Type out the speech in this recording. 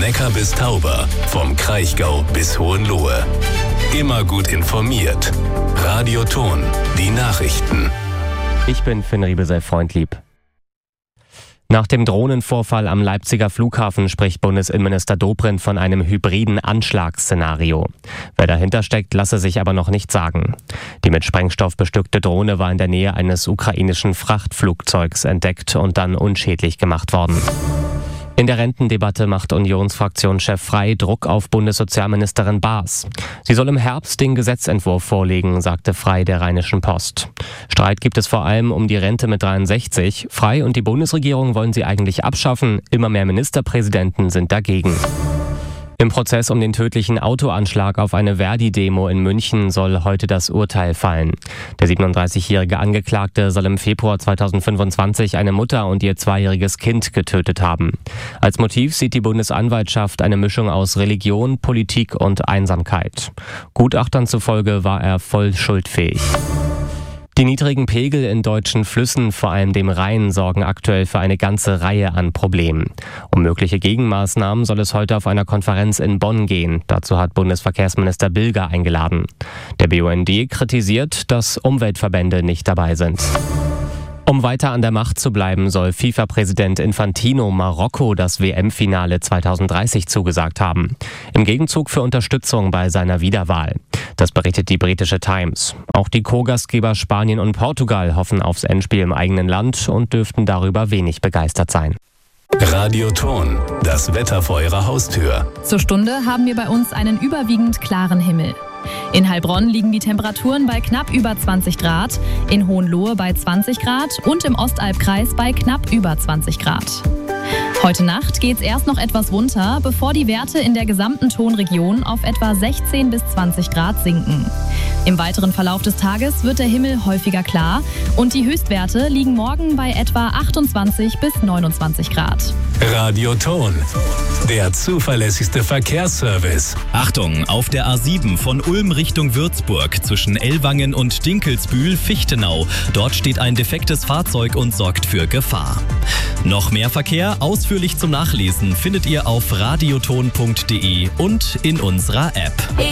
Neckar bis Tauber, vom Kraichgau bis Hohenlohe. Immer gut informiert. Radio Thon, die Nachrichten. Ich bin Finn Riebesell-Freundlieb. Nach dem Drohnenvorfall am Leipziger Flughafen spricht Bundesinnenminister Dobrindt von einem hybriden Anschlagsszenario. Wer dahinter steckt, lasse sich aber noch nicht sagen. Die mit Sprengstoff bestückte Drohne war in der Nähe eines ukrainischen Frachtflugzeugs entdeckt und dann unschädlich gemacht worden. In der Rentendebatte macht Unionsfraktionschef Frey Druck auf Bundessozialministerin Baas. Sie soll im Herbst den Gesetzentwurf vorlegen, sagte Frey der Rheinischen Post. Streit gibt es vor allem um die Rente mit 63. Frey und die Bundesregierung wollen sie eigentlich abschaffen. Immer mehr Ministerpräsidenten sind dagegen. Im Prozess um den tödlichen Autoanschlag auf eine Verdi-Demo in München soll heute das Urteil fallen. Der 37-jährige Angeklagte soll im Februar 2025 eine Mutter und ihr 2-jähriges Kind getötet haben. Als Motiv sieht die Bundesanwaltschaft eine Mischung aus Religion, Politik und Einsamkeit. Gutachtern zufolge war er voll schuldfähig. Die niedrigen Pegel in deutschen Flüssen, vor allem dem Rhein, sorgen aktuell für eine ganze Reihe an Problemen. Um mögliche Gegenmaßnahmen soll es heute auf einer Konferenz in Bonn gehen. Dazu hat Bundesverkehrsminister Bilger eingeladen. Der BUND kritisiert, dass Umweltverbände nicht dabei sind. Um weiter an der Macht zu bleiben, soll FIFA-Präsident Infantino Marokko das WM-Finale 2030 zugesagt haben. Im Gegenzug für Unterstützung bei seiner Wiederwahl. Das berichtet die britische Times. Auch die Co-Gastgeber Spanien und Portugal hoffen aufs Endspiel im eigenen Land und dürften darüber wenig begeistert sein. Radio Thon, das Wetter vor Ihrer Haustür. Zur Stunde haben wir bei uns einen überwiegend klaren Himmel. In Heilbronn liegen die Temperaturen bei knapp über 20 Grad, in Hohenlohe bei 20 Grad und im Ostalbkreis bei knapp über 20 Grad. Heute Nacht geht's erst noch etwas runter, bevor die Werte in der gesamten Thonregion auf etwa 16 bis 20 Grad sinken. Im weiteren Verlauf des Tages wird der Himmel häufiger klar und die Höchstwerte liegen morgen bei etwa 28 bis 29 Grad. Radio Thon, der zuverlässigste Verkehrsservice. Achtung, auf der A7 von Ulm Richtung Würzburg zwischen Ellwangen und Dinkelsbühl-Fichtenau. Dort steht ein defektes Fahrzeug und sorgt für Gefahr. Noch mehr Verkehr, ausführlich zum Nachlesen, findet ihr auf radiothon.de und in unserer App.